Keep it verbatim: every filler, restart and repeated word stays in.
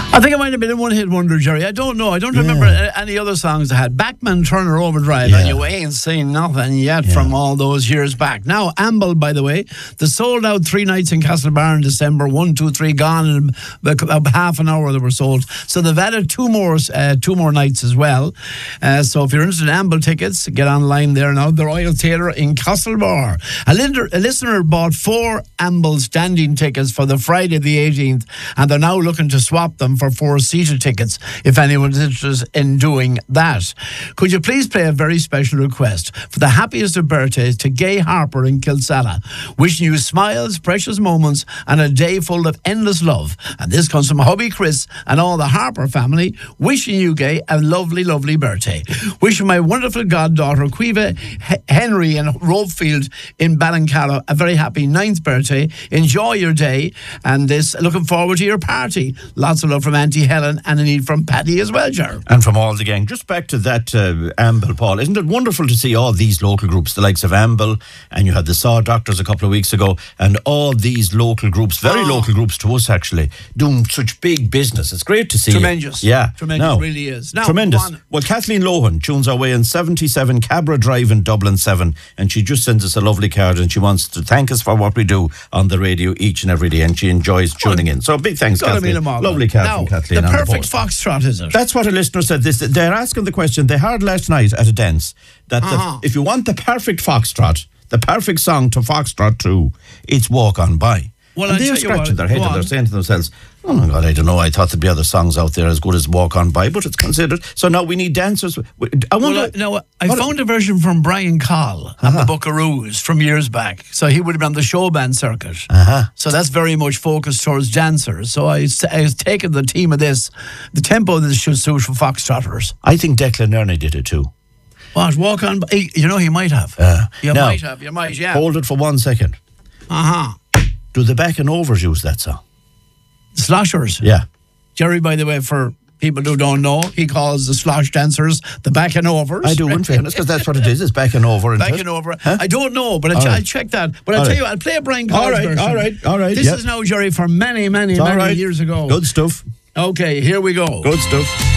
I think it might have been a one-hit wonder, Jerry. I don't know. I don't remember Yeah. any other songs that had Backman Turner Overdrive, Yeah. and you ain't seen nothing yet Yeah. from all those years back. Now, Amble, by the way, the sold out three nights in Castlebar in December. One, two, three gone in about half an hour they were sold. So they've added two more, uh, two more nights as well. Uh, so if you're interested in Amble tickets, get online there now. The Royal Theatre in Castlebar. A, linder, a listener bought four Amble standing tickets for the Friday the eighteenth, and they're now looking to swap them for four seated tickets if anyone's interested in doing that. Could you please play a very special request for the happiest of birthdays to Gay Harper in Kilsalla, wishing you smiles, precious moments, and a day full of endless love. And this comes from hubby Chris and all the Harper family, wishing you, Gay, a lovely, lovely birthday. Wishing my wonderful goddaughter Quiva H- Henry in Ropefield in Ballincarroll a very happy ninth birthday. Enjoy your day, and this looking forward to your party. Lots of love from Auntie Helen, and a need from Paddy as well, Ger. And from all the gang. Just back to that uh, Amble, Paul. Isn't it wonderful to see all these local groups, the likes of Amble, and you had the Saw Doctors a couple of weeks ago, and all these local groups, very Oh. local groups to us actually, doing such big business. It's great to see. Tremendous. It. Yeah. Tremendous, Now, really is. Now, tremendous. go on. Well, Kathleen Lohan tunes our way in seventy-seven Cabra Drive in Dublin seven, and she just sends us a lovely card, and she wants to thank us for what we do on the radio each and every day, and she enjoys tuning in. So big thanks, Gotta mean Kathleen. them all. Lovely card Now, from Kathleen. the on perfect the post. foxtrot, is it? That's what a listener said. This, they're asking the question they heard last night at a dance that Uh-huh. the, if you want the perfect foxtrot, the perfect song to foxtrot to, it's Walk On By. Well, and I'll they're tell you scratching what, their head go and they're on. saying to themselves, oh my God, I don't know, I thought there'd be other songs out there as good as Walk On By, but it's considered. So now we need dancers. I wonder. Well, I, no, I what- found a version from Brian Call on Uh-huh. the Buckaroos from years back. So he would have been on the show band circuit. Uh-huh. So that's very much focused towards dancers. So I, I was taking the theme of this, the tempo of this should suit for foxtrotters. I think Declan Ernie did it too. What, walk on? By? You know, he might have. Uh, you now, might have. You might, yeah. Hold it for one second. Uh-huh. Do the Back and Overs use that song? Sloshers. Yeah. Jerry, by the way, for people who don't know, he calls the slosh dancers the back and overs. I do, in fairness, because that's what it is. It's back and over. isn't Back it? and over. Huh? I don't know, but I'll, All ch- right. I'll check that. But I'll All tell right. you, I'll play a Brian Call's All right, version. all right, all right, This yep. is now, Jerry, for many, many, All many right. years ago. Good stuff. Okay, here we go. Good stuff.